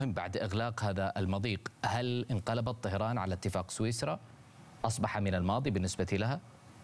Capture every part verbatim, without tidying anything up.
بعد إغلاق هذا المضيق، هل انقلبت طهران على اتفاق سويسرا؟ أصبح من الماضي بالنسبة لها؟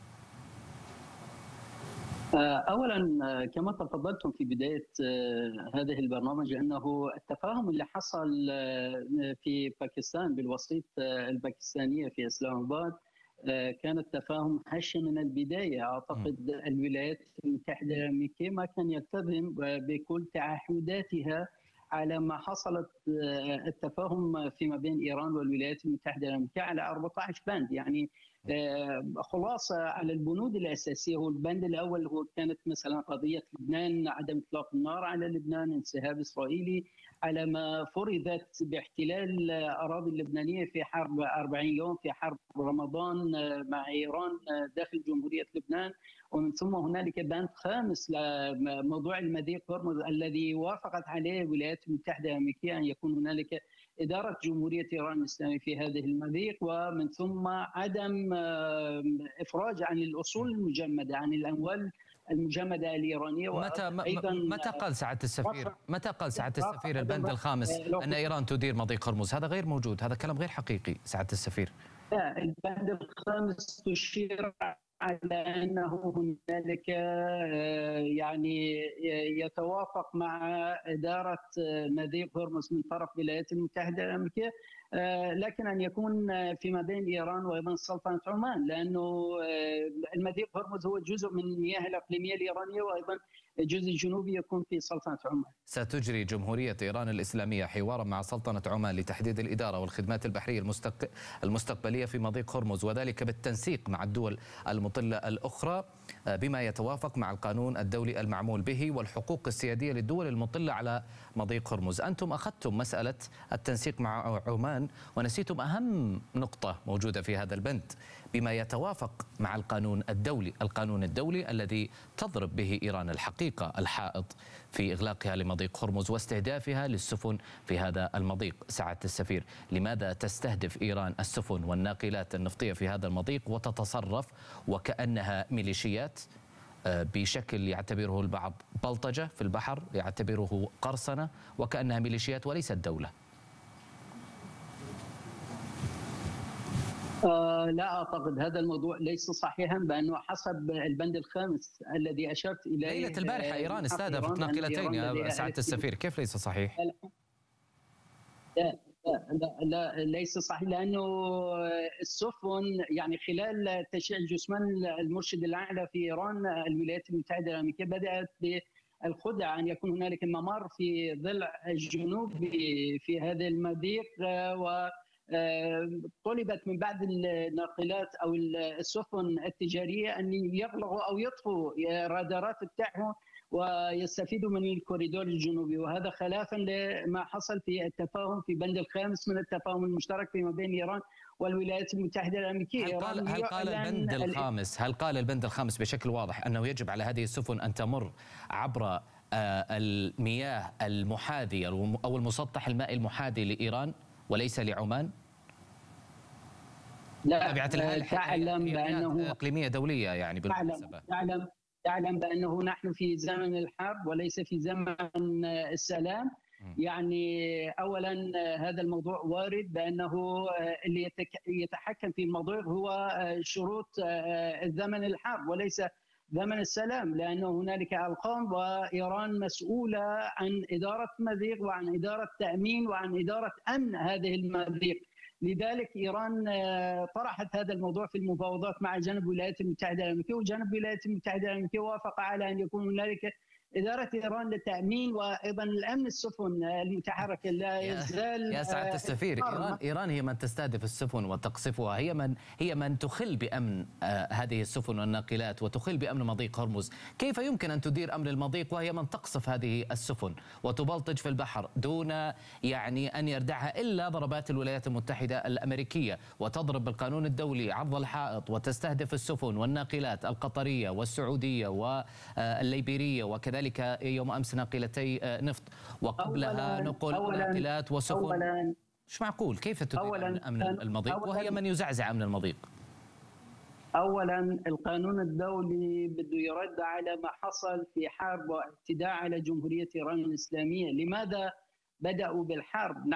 أولا كما تفضلتم في بداية هذه البرنامج أنه التفاهم اللي حصل في باكستان بالوسيط الباكستانية في إسلام آباد كان التفاهم هش من البداية. أعتقد الولايات المتحدة الأمريكية ما كان يلتزم بكل تعهداتها على ما حصلت التفاهم فيما بين إيران والولايات المتحدة الأمريكية على أربعة عشر بند. يعني خلاصة على البنود الأساسية، هو البند الأول هو كانت مثلا قضية لبنان، عدم إطلاق النار على لبنان، انسحاب إسرائيلي على ما فرضت باحتلال الأراضي اللبنانية في حرب أربعين يوم، في حرب رمضان مع إيران داخل جمهورية لبنان. ومن ثم هنالك بند خامس لموضوع المضيق هرمز الذي وافقت عليه الولايات المتحدة الأمريكية أن يكون هنالك إدارة جمهورية إيران الإسلامية في هذه المضيق، ومن ثم عدم إفراج عن الأصول المجمدة، عن الأموال المجمدة الإيرانية. متى متى قال سعادة السفير متى قال سعادة السفير البند الخامس أن إيران تدير مضيق هرمز؟ هذا غير موجود، هذا كلام غير حقيقي سعادة السفير. لا، البند الخامس تشير على أنه هنالك يعني يتوافق مع إدارة مضيق هرمز من طرف الولايات المتحدة الأمريكية، لكن أن يكون فيما بين إيران وأيضا سلطنة عمان، لأنه المضيق هرمز هو جزء من المياه الإقليمية الإيرانية، وأيضا الجزء الجنوبي يكون في سلطنة عمان. ستجري جمهورية إيران الإسلامية حوارا مع سلطنة عمان لتحديد الإدارة والخدمات البحرية المستقبلية في مضيق هرمز، وذلك بالتنسيق مع الدول المطلة الأخرى بما يتوافق مع القانون الدولي المعمول به والحقوق السيادية للدول المطلة على مضيق هرمز. أنتم أخذتم مسألة التنسيق مع عمان ونسيتم أهم نقطة موجودة في هذا البند بما يتوافق مع القانون الدولي، القانون الدولي الذي تضرب به إيران الحقيقة الحائط في إغلاقها لمضيق هرمز واستهدافها للسفن في هذا المضيق. سعادة السفير، لماذا تستهدف إيران السفن والناقلات النفطية في هذا المضيق وتتصرف وكأنها ميليشيات بشكل يعتبره البعض بلطجة في البحر، يعتبره قرصنة، وكأنها ميليشيات وليست دولة؟ آه لا أعتقد هذا الموضوع ليس صحيحا، بأنه حسب البند الخامس الذي أشرت إليه ليلة البارحة إيران استهدفت ناقلتين يا سعادة السفير، كيف ليس صحيح؟ لا لا لا ليس صحيح، لأنه السفن يعني خلال تشييع جثمان المرشد الأعلى في إيران الولايات المتحدة الأمريكية بدأت بالخدع أن يكون هنالك ممر في ضلع الجنوب في هذا المضيق، و طلبت من بعض الناقلات او السفن التجاريه ان يغلقوا او يطفوا الرادارات بتاعهم ويستفيدوا من الكوريدور الجنوبي، وهذا خلافا لما حصل في التفاهم في بند الخامس من التفاهم المشترك فيما بين ايران والولايات المتحده الامريكيه. هل قال هل قال البند الخامس هل قال البند الخامس بشكل واضح انه يجب على هذه السفن ان تمر عبر المياه المحاذيه او المسطح المائي المحاذي لايران وليس لعمان؟ لا، تعلم بأنه إقليمية دولية يعني بالمناسبة. تعلم تعلم بأنه نحن في زمن الحرب وليس في زمن السلام. م. يعني أولا هذا الموضوع وارد بأنه اللي يتحكم في الموضوع هو شروط الزمن الحرب وليس زمن السلام، لأنه هنالك أرقام وإيران مسؤولة عن إدارة مضيق وعن إدارة تأمين وعن إدارة أمن هذه المضيق. لذلك إيران طرحت هذا الموضوع في المفاوضات مع جانب الولايات المتحدة الأمريكية، وجانب الولايات المتحدة الأمريكية وافق على أن يكون هنالك إدارة إيران للتأمين وأيضا الأمن السفن المتحركة. لا يزال يا سعادة السفير، إيران إيران هي من تستهدف السفن وتقصفها، هي من هي من تخل بأمن آه هذه السفن والناقلات وتخل بأمن مضيق هرمز. كيف يمكن أن تدير أمن المضيق وهي من تقصف هذه السفن وتبلطج في البحر دون يعني أن يردعها إلا ضربات الولايات المتحدة الأمريكية، وتضرب بالقانون الدولي عرض الحائط وتستهدف السفن والناقلات القطرية والسعودية والليبيرية وكذا ذلك يوم أمس ناقلتي نفط، وقبلها نقل ناقلات وسفن؟ مش معقول، كيف تدير أمن المضيق وهي من يزعزع أمن المضيق؟ أولا القانون الدولي بده يرد على ما حصل في حرب واعتداء على جمهورية إيران الإسلامية. لماذا بدأوا بالحرب.